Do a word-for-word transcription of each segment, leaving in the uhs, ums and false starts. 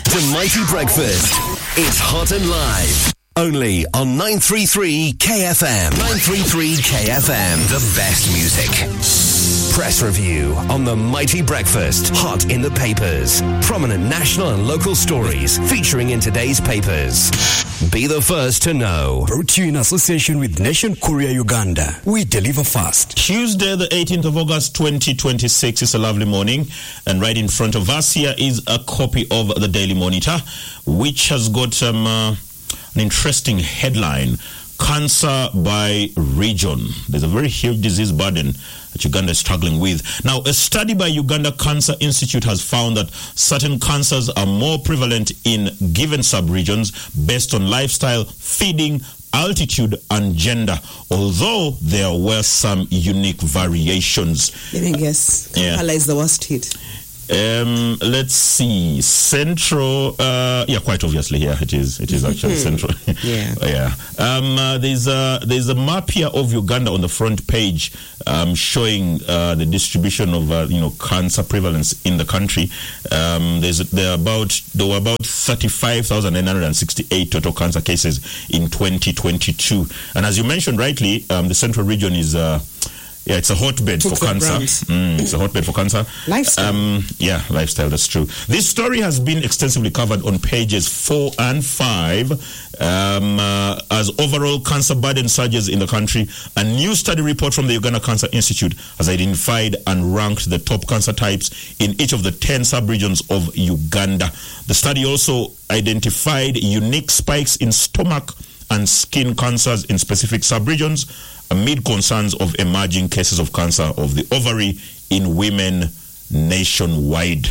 The Mighty Breakfast. It's hot and live. Only on nine thirty-three K F M. nine thirty-three K F M. The best music. Press review on The Mighty Breakfast. Hot in the papers. Prominent national and local stories featuring in today's papers. Be the first to know. Brought to you in association with Nation Courier Uganda. We deliver fast. Tuesday, the eighteenth of August, twenty twenty-six. It's a lovely morning. And right in front of us here is a copy of the Daily Monitor, which has got um, uh, an interesting headline. Cancer by region. There's a very huge disease burden that Uganda is struggling with. Now, a study by Uganda Cancer Institute has found that certain cancers are more prevalent in given sub-regions based on lifestyle, feeding, altitude, and gender, although there were some unique variations. Let me guess. Kampala yeah. is the worst hit. Um, let's see. Central, uh, yeah, quite obviously, yeah, it is. It is actually central. yeah, yeah. Um, uh, there's a there's a map here of Uganda on the front page, um, showing uh, the distribution of uh, you know cancer prevalence in the country. Um, there's there are about there were about thirty-five thousand nine hundred sixty-eight total cancer cases in twenty twenty-two, and as you mentioned rightly, um, the central region is. Uh, Yeah, it's a hotbed Took for cancer. Mm, it's a hotbed for cancer. Lifestyle. Um, yeah, lifestyle, that's true. This story has been extensively covered on pages four and five um, uh, as overall cancer burden surges in the country. A new study report from the Uganda Cancer Institute has identified and ranked the top cancer types in each of the ten sub-regions of Uganda. The study also identified unique spikes in stomach and skin cancers in specific sub-regions, amid concerns of emerging cases of cancer of the ovary in women nationwide.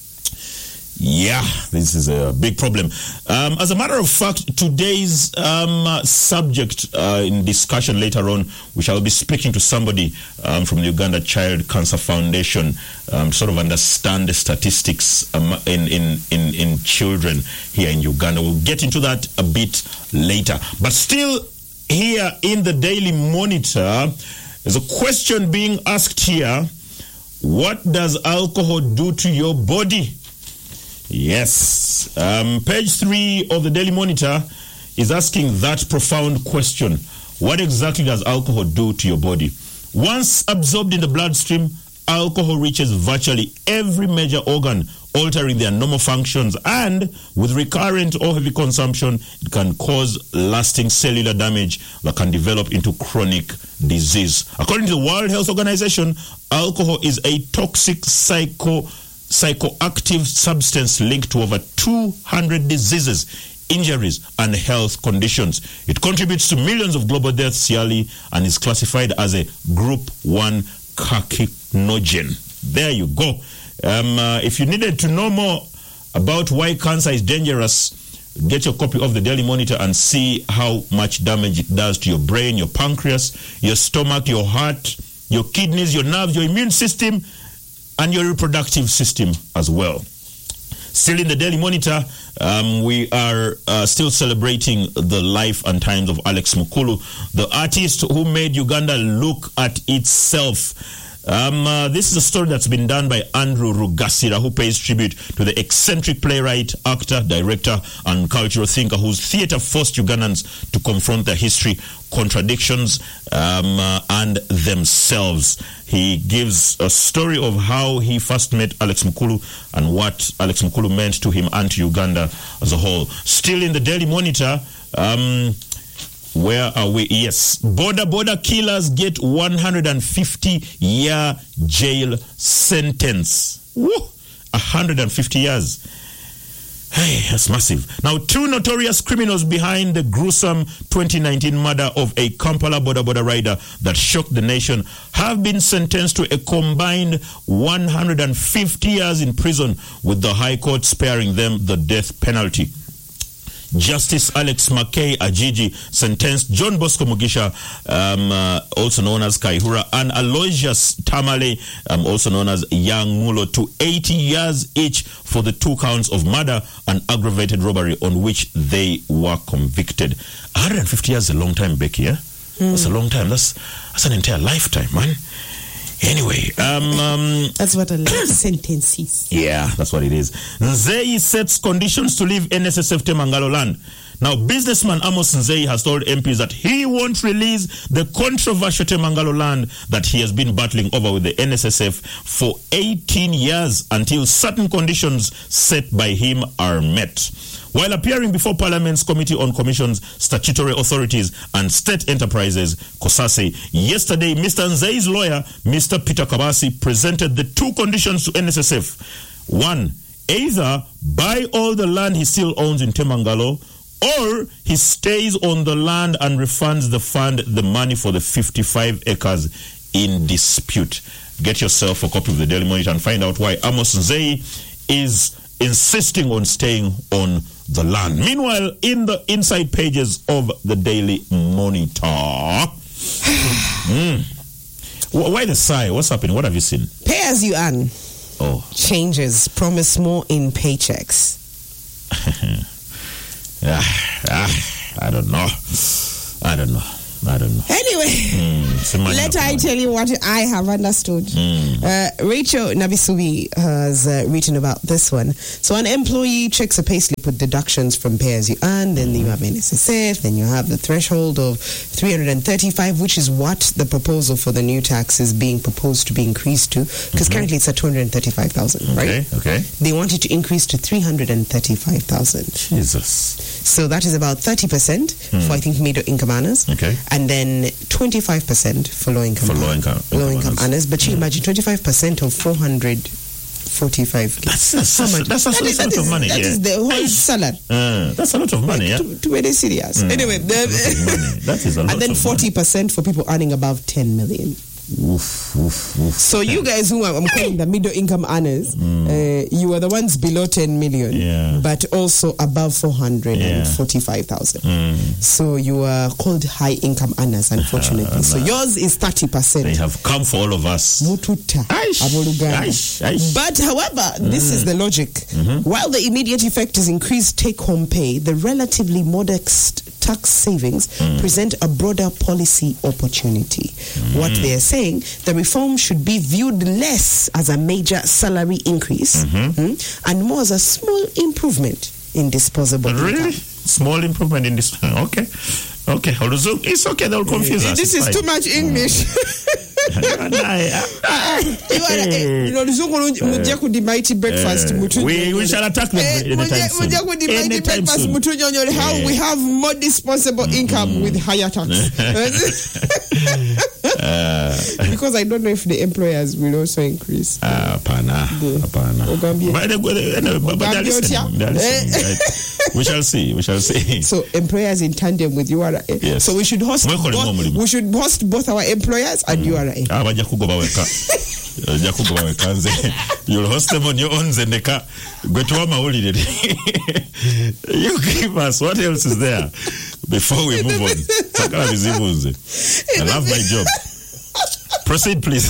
Yeah, this is a big problem. Um, as a matter of fact, today's um, uh, subject uh, in discussion later on, we shall be speaking to somebody um, from the Uganda Child Cancer Foundation, um, sort of understand the statistics um, in, in, in, in children here in Uganda. We'll get into that a bit later. But still, here in the Daily Monitor, there's a question being asked here. What does alcohol do to your body? Yes. Um, page three of the Daily Monitor is asking that profound question. What exactly does alcohol do to your body? Once absorbed in the bloodstream, alcohol reaches virtually every major organ, altering their normal functions, and with recurrent or heavy consumption, it can cause lasting cellular damage that can develop into chronic disease. According to the World Health Organization, alcohol is a toxic psycho, psychoactive substance linked to over two hundred diseases, injuries, and health conditions. It contributes to millions of global deaths yearly and is classified as a Group one carcinogen. There you go. Um, uh, if you needed to know more about why cancer is dangerous, get your copy of the Daily Monitor and see how much damage it does to your brain, your pancreas, your stomach, your heart, your kidneys, your nerves, your immune system, and your reproductive system as well. Still in the Daily Monitor, um, we are uh, still celebrating the life and times of Alex Mukulu, the artist who made Uganda look at itself. Um, uh, this is a story that's been done by Andrew Rugasira, who pays tribute to the eccentric playwright, actor, director, and cultural thinker whose theatre forced Ugandans to confront their history, contradictions, um, uh, and themselves. He gives a story of how he first met Alex Mukulu and what Alex Mukulu meant to him and to Uganda as a whole. Still in the Daily Monitor, um, where are we? Yes. Border border killers get one hundred fifty year jail sentence. Woo! one hundred fifty years. Hey, that's massive. Now, two notorious criminals behind the gruesome twenty nineteen murder of a Kampala border border rider that shocked the nation have been sentenced to a combined one hundred fifty years in prison, with the High Court sparing them the death penalty. Justice Alex Mackay Ajiji sentenced John Bosco Mugisha, um, uh, also known as Kaihura, and Aloysius Tamale, um, also known as Young Mulo, to eighty years each for the two counts of murder and aggravated robbery on which they were convicted. one hundred fifty years is a long time, Becky, yeah? Mm. That's a long time. That's, that's an entire lifetime, man. Anyway, um, um, that's what a sentence is. Yeah, that's what it is. Nzei sets conditions to leave N S S F Temangalo land. Now, businessman Amos Nzei has told M Ps that he won't release the controversial Temangalo land that he has been battling over with the N S S F for eighteen years until certain conditions set by him are met. While appearing before Parliament's Committee on Commissions, Statutory Authorities and State Enterprises, COSASE, yesterday, Mister Nzei's lawyer, Mister Peter Kabasi, presented the two conditions to N S S F. One, either buy all the land he still owns in Temangalo, or he stays on the land and refunds the fund the money for the fifty-five acres in dispute. Get yourself a copy of the Daily Monitor and find out why Amos Nzei is insisting on staying on the land. Meanwhile, in the inside pages of the Daily Monitor, mm. why the sigh? What's happening? What have you seen? Pay as you earn. Oh, changes promise more in paychecks. ah, ah, I don't know. I don't know. I don't know. Anyway, mm, let I tell you what I have understood. Mm. Uh, Rachel Nabisubi has uh, written about this one. So an employee checks a payslip with deductions from pay as you earn, then you have N S S F, then you have the threshold of three hundred thirty-five, which is what the proposal for the new tax is being proposed to be increased to, because mm-hmm. currently it's at two hundred thirty-five thousand, right? Okay, okay. They want it to increase to three hundred thirty-five thousand. Jesus. So that is about thirty percent mm. for, I think, middle income earners. Okay. And then twenty-five percent for low income, for low income, low income earners. But you mm. imagine twenty-five percent of four hundred forty-five. That's, that's, that's, that's, that's, that's a lot of money. That yeah. is the whole salary. Uh, that's a lot of money, yeah. To, to very serious. Mm. Anyway, the, that is a lot. And then forty percent for people earning above ten million. Oof, oof, oof. So you guys who are, I'm calling the middle income earners, mm. uh, you are the ones below ten million, yeah. but also above four hundred forty-five thousand. Yeah. Mm. So you are called high income earners, unfortunately. Uh, so yours is thirty percent. They have come for all of us. Mututa, aish, aish. But however, mm. this is the logic. Mm-hmm. While the immediate effect is increased take-home pay, the relatively modest tax savings mm. present a broader policy opportunity. Mm. What they are saying, the reform should be viewed less as a major salary increase mm-hmm. mm, and more as a small improvement in disposable really? income. Small improvement in this. Okay. Okay. It's okay. They'll confuse us. This is too much English. we, we shall attack them anytime soon. Anytime soon. How we have more disposable income mm. with higher tax. uh, because I don't know if the employers will also increase. Uh, apana, apana. But, they, but they're listening. They're listening, right? We shall see. We shall see. So employers in tandem with U R A. Yes. So we should host both, we should host both our employers and mm. U R A. Ah, you'll host them on your own Zendeka. You give us what else is there before we move on. I love my job. Proceed, please.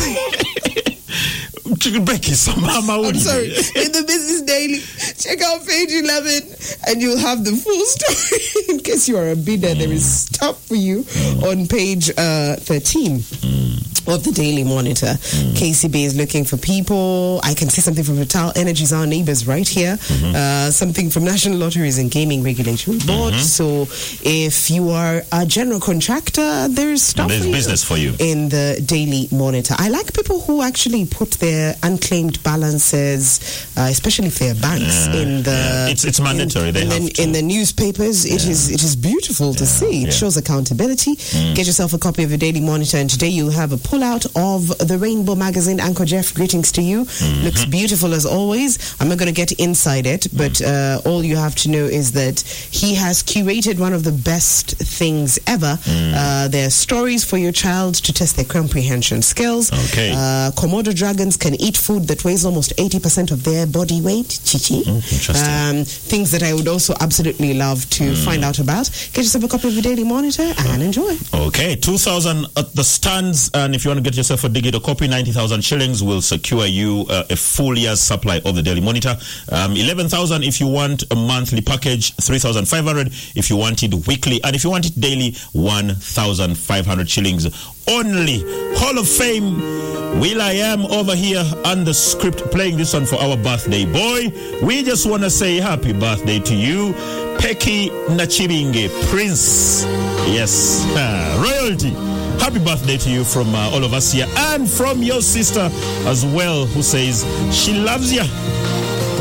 Becky, I'm sorry. In the Business Daily, check out page eleven and you'll have the full story. In case you are a bidder, mm. there is stuff for you mm. on page uh, thirteen mm. of the Daily Monitor. Mm. K C B is looking for people. I can see something from Vital Energies, our neighbors right here. Mm-hmm. Uh, something from National Lotteries and Gaming Regulatory Board. Mm-hmm. So if you are a general contractor, there's stuff there's for business for you in the Daily Monitor. I like people who actually put their unclaimed balances, uh, especially if they're banks, yeah, in the yeah. it's it's mandatory. In, they in, have the, to. in the newspapers. It yeah. is it is beautiful to yeah, see. It yeah. shows accountability. Mm. Get yourself a copy of the Daily Monitor, and today you have a pullout of the Rainbow Magazine. Anchor Jeff, greetings to you. Mm-hmm. Looks beautiful as always. I'm not going to get inside it, but mm. uh, all you have to know is that he has curated one of the best things ever. Mm. Uh, there are stories for your child to test their comprehension skills. Okay. Uh, Komodo dragons can eat food that weighs almost eighty percent of their body weight. Chichi. Mm, interesting. Um, things that I would also absolutely love to mm. find out about. Get yourself a copy of the Daily Monitor and enjoy. Okay. two thousand at the stands, and if you you want to get yourself a digital copy, ninety thousand shillings will secure you uh, a full year's supply of the Daily Monitor. Um, eleven thousand if you want a monthly package, three thousand five hundred if you want it weekly, and if you want it daily, one thousand five hundred shillings only. Hall of Fame, Will I Am over here on the script playing this one for our birthday boy. We just want to say happy birthday to you, Peki Nachibinge, Prince. Yes, ah, royalty. Happy birthday to you from uh, all of us here, and from your sister as well, who says she loves you.